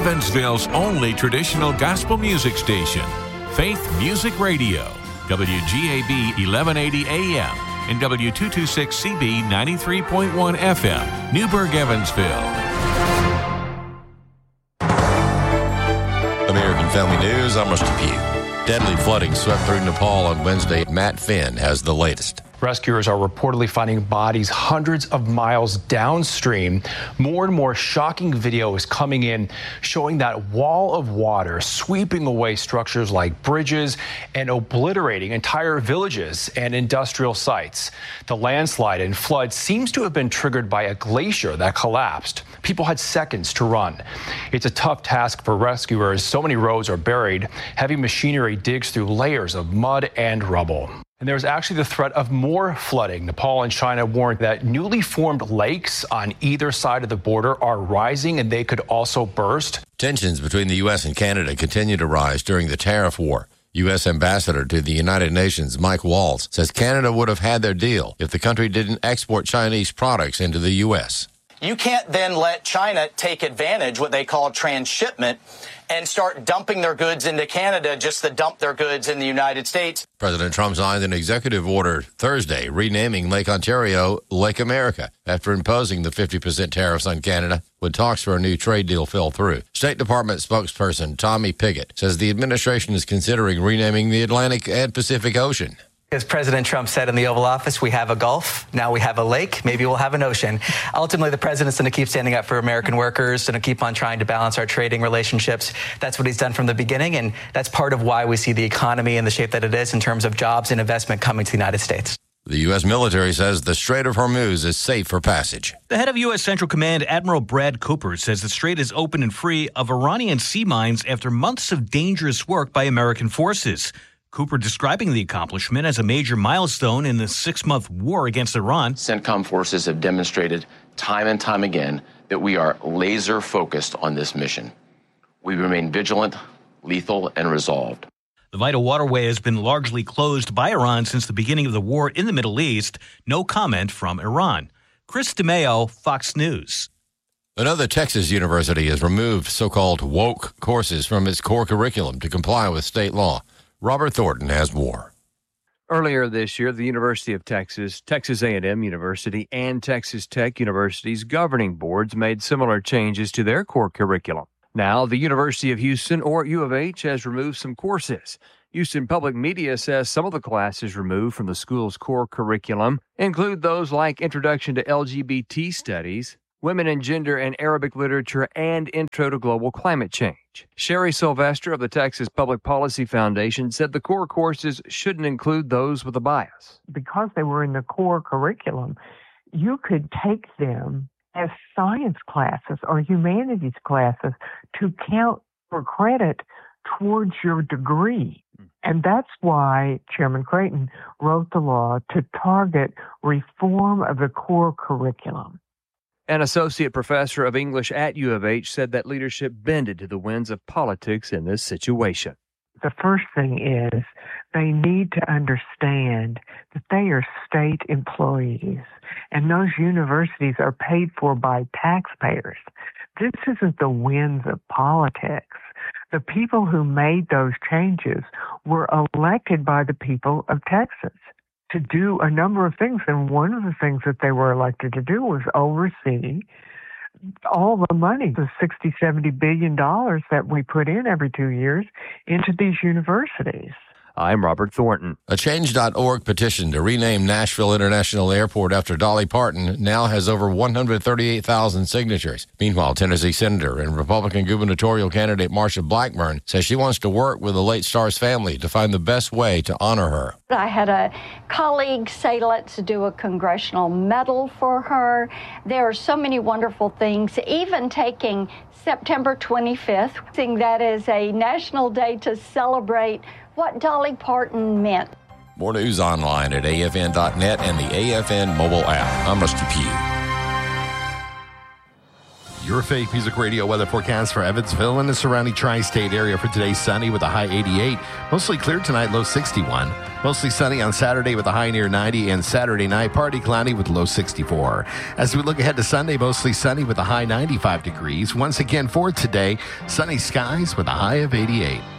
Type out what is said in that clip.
Evansville's only traditional gospel music station, Faith Music Radio, WGAB 1180 AM and W226CB 93.1 FM, Newburgh, Evansville. American Family News, I'm Rusty Pugh. Deadly flooding swept through Nepal on Wednesday. Matt Finn has the latest. Rescuers are reportedly finding bodies hundreds of miles downstream. More and more shocking video is coming in showing that wall of water sweeping away structures like bridges and obliterating entire villages and industrial sites. The landslide and flood seems to have been triggered by a glacier that collapsed. People had seconds to run. It's a tough task for rescuers. So many roads are buried. Heavy machinery digs through layers of mud and rubble. And there's actually the threat of more flooding. Nepal and China warned that newly formed lakes on either side of the border are rising and they could also burst. Tensions between the U.S. and Canada continue to rise during the tariff war. U.S. Ambassador to the United Nations Mike Waltz says Canada would have had their deal if the country didn't export Chinese products into the U.S. You can't then let China take advantage, what they call transshipment, and start dumping their goods into Canada just to dump their goods in the United States. President Trump signed an executive order Thursday renaming Lake Ontario Lake America after imposing the 50% tariffs on Canada when talks for a new trade deal fell through. State Department spokesperson Tommy Pigott says the administration is considering renaming the Atlantic and Pacific Ocean. As President Trump said in the Oval Office, we have a Gulf, now we have a lake, maybe we'll have an ocean. Ultimately, the president's going to keep standing up for American workers, going to keep on trying to balance our trading relationships. That's what he's done from the beginning, and that's part of why we see the economy in the shape that it is in terms of jobs and investment coming to the United States. The U.S. military says the Strait of Hormuz is safe for passage. The head of U.S. Central Command, Admiral Brad Cooper, says the strait is open and free of Iranian sea mines after months of dangerous work by American forces. Cooper describing the accomplishment as a major milestone in the 6-month war against Iran. CENTCOM forces have demonstrated time and time again that we are laser focused on this mission. We remain vigilant, lethal, and resolved. The vital waterway has been largely closed by Iran since the beginning of the war in the Middle East. No comment from Iran. Chris DeMeo, Fox News. Another Texas university has removed so-called woke courses from its core curriculum to comply with state law. Robert Thornton has more. Earlier this year, the University of Texas, Texas A&M University, and Texas Tech University's governing boards made similar changes to their core curriculum. Now, the University of Houston, or U of H, has removed some courses. Houston Public Media says some of the classes removed from the school's core curriculum include those like Introduction to LGBT Studies, Women in Gender and Arabic Literature, and Intro to Global Climate Change. Sherry Sylvester of the Texas Public Policy Foundation said the core courses shouldn't include those with a bias. Because they were in the core curriculum, you could take them as science classes or humanities classes to count for credit towards your degree. And that's why Chairman Creighton wrote the law to target reform of the core curriculum. An associate professor of English at U of H said that leadership bended to the winds of politics in this situation. The first thing is they need to understand that they are state employees, and those universities are paid for by taxpayers. This isn't the winds of politics. The people who made those changes were elected by the people of Texas to do a number of things. And one of the things that they were elected to do was oversee all the money, the $60-70 billion that we put in every 2 years into these universities. I'm Robert Thornton. A Change.org petition to rename Nashville International Airport after Dolly Parton now has over 138,000 signatures. Meanwhile, Tennessee Senator and Republican gubernatorial candidate Marsha Blackburn says she wants to work with the late star's family to find the best way to honor her. I had a colleague say, let's do a congressional medal for her. There are so many wonderful things, even taking September 25th, seeing that as a national day to celebrate what Dolly Parton meant. More news online at afn.net and the AFN mobile app. I'm Rusty Pugh. Your Faith Music Radio weather forecast for Evansville and the surrounding tri-state area for today: sunny with a high 88. Mostly clear tonight, low 61. Mostly sunny on Saturday with a high near 90, and Saturday night partly cloudy with low 64. As we look ahead to Sunday, mostly sunny with a high 95 degrees. Once again for today, sunny skies with a high of 88.